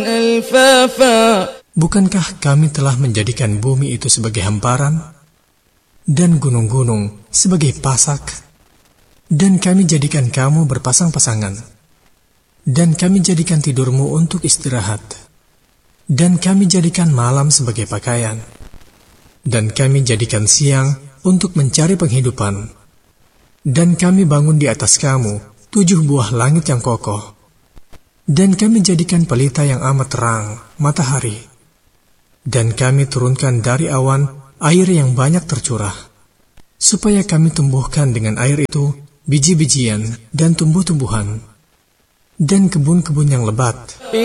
Bukankah kami telah menjadikan bumi itu sebagai hamparan, dan gunung-gunung sebagai pasak, dan kami jadikan kamu berpasang-pasangan, dan kami jadikan tidurmu untuk istirahat, dan kami jadikan malam sebagai pakaian, dan kami jadikan siang untuk mencari penghidupan, dan kami bangun di atas kamu 7 buah langit yang kokoh, dan kami jadikan pelita yang amat terang, matahari, dan kami turunkan dari awan air yang banyak tercurah, supaya kami tumbuhkan dengan air itu biji-bijian dan tumbuh-tumbuhan, dan kebun-kebun yang lebat.